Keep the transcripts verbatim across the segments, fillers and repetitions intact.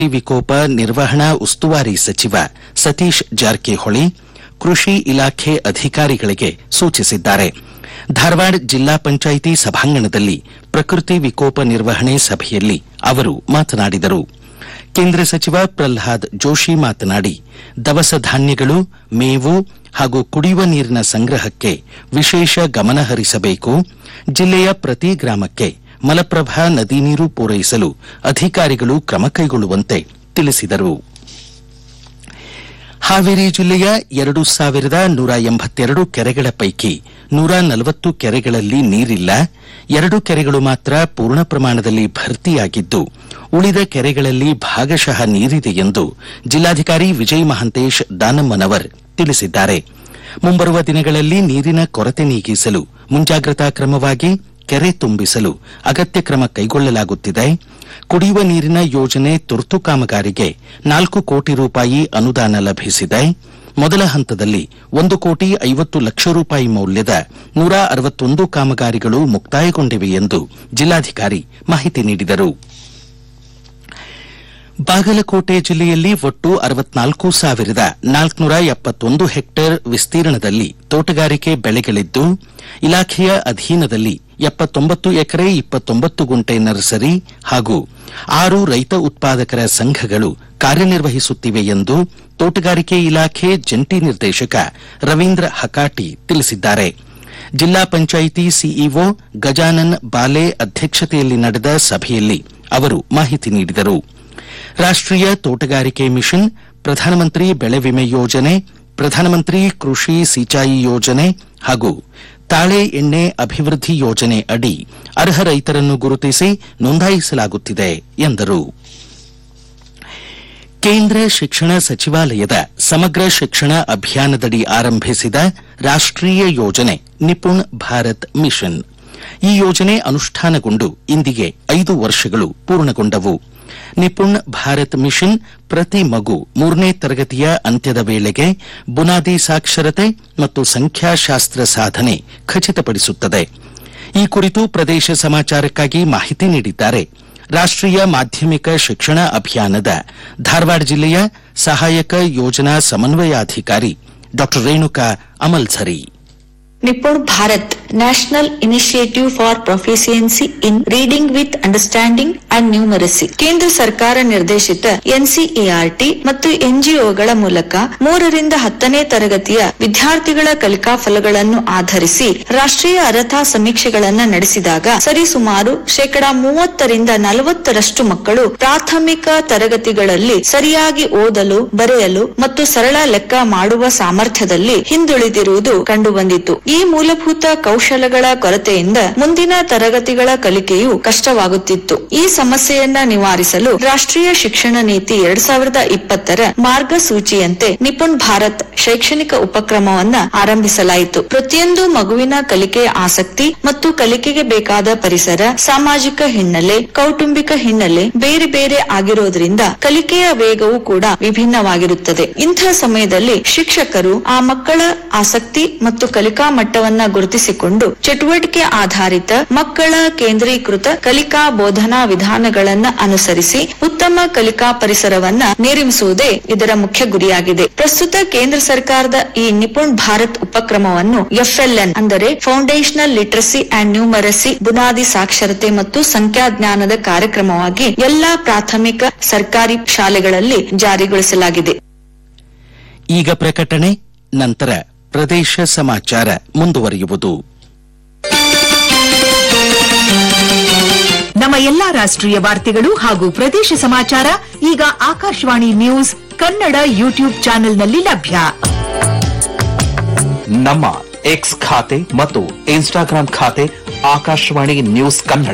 ವಿಕೋಪ ನಿರ್ವಹಣಾ ಉಸ್ತುವಾರಿ ಸಚಿವ ಸತೀಶ್ ಜಾರಕಿಹೊಳಿ ಕೃಷಿ ಇಲಾಖೆ ಅಧಿಕಾರಿಗಳಿಗೆ ಸೂಚಿಸಿದ್ದಾರೆ. ಧಾರವಾಡ ಜಿಲ್ಲಾ ಪಂಚಾಯಿತಿ ಸಭಾಂಗಣದಲ್ಲಿ ಪ್ರಕೃತಿ ವಿಕೋಪ ನಿರ್ವಹಣೆ ಸಭೆಯಲ್ಲಿ ಅವರು ಮಾತನಾಡಿದರು. ಕೇಂದ್ರ ಸಚಿವ ಪ್ರಹ್ಲಾದ್ ಜೋಶಿ ಮಾತನಾಡಿ, ದವಸ ಧಾನ್ಯಗಳು, ಮೇವು ಹಾಗೂ ಕುಡಿಯುವ ನೀರಿನ ಸಂಗ್ರಹಕ್ಕೆ ವಿಶೇಷ ಗಮನ ಹರಿಸಬೇಕು. ಜಿಲ್ಲೆಯ ಪ್ರತಿ ಗ್ರಾಮಕ್ಕೆ ಮಲಪ್ರಭಾ ನದಿ ನೀರು ಪೂರೈಸಲು ಅಧಿಕಾರಿಗಳು ಕ್ರಮ ಕೈಗೊಳ್ಳುವಂತೆ ತಿಳಿಸಿದರು. ಹಾವೇರಿ ಜಿಲ್ಲೆಯ ಎರಡು ಸಾವಿರದ ನೂರ ಎಂಬತ್ತೆರಡು ಕೆರೆಗಳ ಪೈಕಿ ನೂರ ನಲವತ್ತು ಕೆರೆಗಳಲ್ಲಿ ನೀರಿಲ್ಲ. ಎರಡು ಕೆರೆಗಳು ಮಾತ್ರ ಪೂರ್ಣ ಪ್ರಮಾಣದಲ್ಲಿ ಭರ್ತಿಯಾಗಿದ್ದು, ಉಳಿದ ಕೆರೆಗಳಲ್ಲಿ ಭಾಗಶಃ ನೀರಿದೆ ಎಂದು ಜಿಲ್ಲಾಧಿಕಾರಿ ವಿಜಯ ಮಹಾಂತೇಶ್ ದಾನಮ್ಮನವರ್ ತಿಳಿಸಿದ್ದಾರೆ. ಮುಂಬರುವ ದಿನಗಳಲ್ಲಿ ನೀರಿನ ಕೊರತೆ ನೀಗಿಸಲು ಮುಂಜಾಗ್ರತಾ ಕ್ರಮವಾಗಿ ಕೆರೆ ತುಂಬಿಸಲು ಅಗತ್ಯ ಕ್ರಮ ಕೈಗೊಳ್ಳಲಾಗುತ್ತಿದೆ. ಕುಡಿಯುವ ನೀರಿನ ಯೋಜನೆ ತುರ್ತು ಕಾಮಗಾರಿಗೆ ನಾಲ್ಕು ಕೋಟಿ ರೂಪಾಯಿ ಅನುದಾನ ಲಭಿಸಿದೆ. ಮೊದಲ ಹಂತದಲ್ಲಿ ಒಂದು ಕೋಟಿ ಐವತ್ತು ಲಕ್ಷ ರೂಪಾಯಿ ಮೌಲ್ಯದ ನೂರ ಅರವತ್ತೊಂದು ಕಾಮಗಾರಿಗಳು ಮುಕ್ತಾಯಗೊಂಡಿವೆ ಎಂದು ಜಿಲ್ಲಾಧಿಕಾರಿ ಮಾಹಿತಿ ನೀಡಿದರು. ಬಾಗಲಕೋಟೆ ಜಿಲ್ಲೆಯಲ್ಲಿ ಒಟ್ಟು ಅರವತ್ನಾಲ್ಕು ಸಾವಿರದ ನಾಲ್ಕುನೂರ ಎಪ್ಪತ್ತೊಂದು ಹೆಕ್ಟೇರ್ ವಿಸ್ತೀರ್ಣದಲ್ಲಿ ತೋಟಗಾರಿಕೆ ಬೆಳೆಗಳಿದ್ದು, ಇಲಾಖೆಯ ಅಧೀನದಲ್ಲಿ ಎಪ್ಪತ್ತೊಂಬತ್ತು ಎಕರೆ ಇಪ್ಪತ್ತೊಂಬತ್ತು ಗುಂಟೆ ನರ್ಸರಿ ಹಾಗೂ ಆರು ರೈತ ಉತ್ಪಾದಕರ ಸಂಘಗಳು ಕಾರ್ಯನಿರ್ವಹಿಸುತ್ತಿವೆ ಎಂದು ತೋಟಗಾರಿಕೆ ಇಲಾಖೆ ಜಂಟಿ ನಿರ್ದೇಶಕ ರವೀಂದ್ರ ಹಕಾಟಿ ತಿಳಿಸಿದ್ದಾರೆ. ಜಿಲ್ಲಾ ಪಂಚಾಯಿತಿ ಸಿಇಒ ಗಜಾನನ್ ಬಾಲೆ ಅಧ್ಯಕ್ಷತೆಯಲ್ಲಿ ನಡೆದ ಸಭೆಯಲ್ಲಿ ಅವರು ಮಾಹಿತಿ ನೀಡಿದರು. ರಾಷ್ಟೀಯ ತೋಟಗಾರಿಕೆ ಮಿಷನ್, ಪ್ರಧಾನಮಂತ್ರಿ ಬೆಳೆ ವಿಮೆ ಯೋಜನೆ, ಪ್ರಧಾನಮಂತ್ರಿ ಕೃಷಿ ಸಿಂಚಾಯಿ ಯೋಜನೆ ಹಾಗೂ ತಾಳೆ ಎಣ್ಣೆ ಅಭಿವೃದ್ಧಿ ಯೋಜನೆ ಅಡಿ ಅರ್ಹ ರೈತರನ್ನು ಗುರುತಿಸಿ ನೋಂದಾಯಿಸಲಾಗುತ್ತಿದೆ ಎಂದರು. ಕೇಂದ್ರ ಶಿಕ್ಷಣ ಸಚಿವಾಲಯದ ಸಮಗ್ರ ಶಿಕ್ಷಣ ಅಭಿಯಾನದಡಿ ಆರಂಭಿಸಿದ ರಾಷ್ಟೀಯ ಯೋಜನೆ ನಿಪುಣ್ ಭಾರತ್ ಮಿಷನ್. ಈ ಯೋಜನೆ ಅನುಷ್ಠಾನಗೊಂಡು ಇಂದಿಗೆ ಐದು ವರ್ಷಗಳು ಪೂರ್ಣಗೊಂಡವು. ನಿಪುಣ್ ಭಾರತ್ ಮಿಷನ್ ಪ್ರತಿ ಮಗು ಮೂರನೇ ತರಗತಿಯ ಅಂತ್ಯದ ವೇಳೆಗೆ ಬುನಾದಿ ಸಾಕ್ಷರತೆ ಮತ್ತು ಸಂಖ್ಯಾಶಾಸ್ತ್ರ ಸಾಧನೆ ಖಚಿತಪಡಿಸುತ್ತದೆ. ಈ ಕುರಿತು ಪ್ರದೇಶ ಸಮಾಚಾರಕ್ಕಾಗಿ ಮಾಹಿತಿ ನೀಡಿದ್ದಾರೆ ರಾಷ್ಟೀಯ ಮಾಧ್ಯಮಿಕ ಶಿಕ್ಷಣ ಅಭಿಯಾನದ ಧಾರವಾಡ ಜಿಲ್ಲೆಯ ಸಹಾಯಕ ಯೋಜನಾ ಸಮನ್ವಯಾಧಿಕಾರಿ ಡಾ Renuka Amalsari. NIPUN Bharat national initiative for proficiency in reading with understanding and numeracy ಕೇಂದ್ರ ಸರ್ಕಾರ ನಿರ್ದೇಶಿತ ಎನ್ಸಿಇಆರ್ಟಿ ಮತ್ತು ಎನ್ಜಿಒಗಳ ಮೂಲಕ ಮೂರರಿಂದ ಹತ್ತನೇ ತರಗತಿಯ ವಿದ್ಯಾರ್ಥಿಗಳ ಕಲಿಕಾ ಫಲಗಳನ್ನು ಆಧರಿಸಿ ರಾಷ್ಟ್ರೀಯ ಅರ್ಹತಾ ಸಮೀಕ್ಷೆಗಳನ್ನು ನಡೆಸಿದಾಗ ಸರಿಸುಮಾರು ಶೇಕಡಾ ಮೂವತ್ತರಿಂದ ನಲವತ್ತರಷ್ಟು ಮಕ್ಕಳು ಪ್ರಾಥಮಿಕ ತರಗತಿಗಳಲ್ಲಿ ಸರಿಯಾಗಿ ಓದಲು, ಬರೆಯಲು ಮತ್ತು ಸರಳ ಲೆಕ್ಕ ಮಾಡುವ ಸಾಮರ್ಥ್ಯದಲ್ಲಿ ಹಿಂದುಳಿದಿರುವುದು ಕಂಡುಬಂದಿತು. ಈ ಮೂಲಭೂತ ಕೌಶಲಗಳ ಕೊರತೆಯಿಂದ ಮುಂದಿನ ತರಗತಿಗಳ ಕಲಿಕೆಯು ಕಷ್ಟವಾಗುತ್ತಿತ್ತು. ಈ ಸಮಸ್ಯೆಯನ್ನ ನಿವಾರಿಸಲು ರಾಷ್ಟ್ರೀಯ ಶಿಕ್ಷಣ ನೀತಿ ಎರಡ್ ಸಾವಿರದ ಇಪ್ಪತ್ತರ ಮಾರ್ಗಸೂಚಿಯಂತೆ ನಿಪುಣ್ ಭಾರತ್ ಶೈಕ್ಷಣಿಕ ಉಪಕ್ರಮವನ್ನ ಆರಂಭಿಸಲಾಯಿತು. ಪ್ರತಿಯೊಂದು ಮಗುವಿನ ಕಲಿಕೆಯ ಆಸಕ್ತಿ ಮತ್ತು ಕಲಿಕೆಗೆ ಬೇಕಾದ ಪರಿಸರ, ಸಾಮಾಜಿಕ ಹಿನ್ನೆಲೆ, ಕೌಟುಂಬಿಕ ಹಿನ್ನೆಲೆ ಬೇರೆ ಬೇರೆ ಆಗಿರೋದ್ರಿಂದ ಕಲಿಕೆಯ ವೇಗವೂ ಕೂಡ ವಿಭಿನ್ನವಾಗಿರುತ್ತದೆ. ಇಂಥ ಸಮಯದಲ್ಲಿ ಶಿಕ್ಷಕರು ಆ ಮಕ್ಕಳ ಆಸಕ್ತಿ ಮತ್ತು ಕಲಿಕಾ ಮಟ್ಟವನ್ನ ಗುರುತಿಸಿಕೊಂಡು ಚಟುವಟಿಕೆ ಆಧಾರಿತ ಮಕ್ಕಳ ಕೇಂದ್ರೀಕೃತ ಕಲಿಕಾ ಬೋಧನಾ ವಿಧಾನಗಳನ್ನ ಅನುಸರಿಸಿ ಉತ್ತಮ ಕಲಿಕಾ ಪರಿಸರವನ್ನ ನಿರ್ಮಿಸುವುದೇ ಇದರ ಮುಖ್ಯ ಗುರಿಯಾಗಿದೆ. ಪ್ರಸ್ತುತ ಕೇಂದ್ರ ಸರ್ಕಾರದ ಈ ನಿಪುಣ್ ಭಾರತ್ ಉಪಕ್ರಮವನ್ನು ಎಫ್ಎಲ್ಎನ್ ಅಂದರೆ ಫೌಂಡೇಶನಲ್ ಲಿಟರಸಿ ಅಂಡ್ ನ್ಯೂಮರಸಿ ಬುನಾದಿ ಸಾಕ್ಷರತೆ ಮತ್ತು ಸಂಖ್ಯಾಜ್ಞಾನದ ಕಾರ್ಯಕ್ರಮವಾಗಿ ಎಲ್ಲಾ ಪ್ರಾಥಮಿಕ ಸರ್ಕಾರಿ ಶಾಲೆಗಳಲ್ಲಿ ಜಾರಿಗೊಳಿಸಲಾಗಿದೆ. ಈಗ ಪ್ರಕಟಣೆ, ನಂತರ ಪ್ರದೇಶ ಸಮಾಚಾರ ಮುಂದುವರಿಯುವುದು. ನಮ್ಮ ಎಲ್ಲಾ ರಾಷ್ಟ್ರೀಯ ವಾರ್ತೆಗಳು ಹಾಗೂ ಪ್ರದೇಶ ಸಮಾಚಾರ ಈಗ ಆಕಾಶವಾಣಿ ನ್ಯೂಸ್ ಕನ್ನಡ ಯೂಟ್ಯೂಬ್ ಚಾನೆಲ್ನಲ್ಲಿ ಲಭ್ಯ. ನಮ್ಮ ಎಕ್ಸ್ ಖಾತೆ ಮತ್ತು ಇನ್ಸ್ಟಾಗ್ರಾಂ ಖಾತೆ ಆಕಾಶವಾಣಿ ನ್ಯೂಸ್ ಕನ್ನಡ.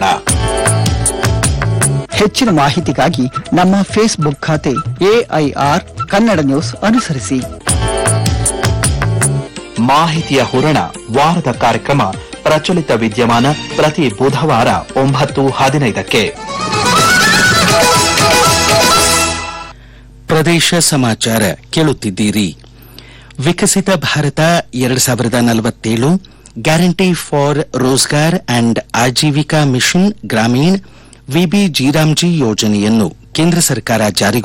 ಹೆಚ್ಚಿನ ಮಾಹಿತಿಗಾಗಿ ನಮ್ಮ ಫೇಸ್ಬುಕ್ ಖಾತೆ ಎಐಆರ್ ಕನ್ನಡ ನ್ಯೂಸ್ ಅನುಸರಿಸಿ. ಮಾಹಿತಿಯ ಹೂರಣ ವಾರದ ಕಾರ್ಯಕ್ರಮ ಪ್ರಚಲಿತ ವಿದ್ಯಮಾನ ಪ್ರತಿ ಬುಧವಾರ ಒಂಬತ್ತು ಹದಿನೈದಕ್ಕೆ. ಪ್ರದೇಶ ಸಮಾಚಾರ ಕೇಳುತ್ತಿದ್ದೀರಿ. ವಿಕಸಿತ ಭಾರತ ಎರಡು ಸಾವಿರದ ನಲವತ್ತೇಳು guarantee for Rozgar and Aajeevika mission Gramin VB G RAM G ಯೋಜನೆಯನ್ನು ಕೇಂದ್ರ ಸರ್ಕಾರ ಜಾರಿ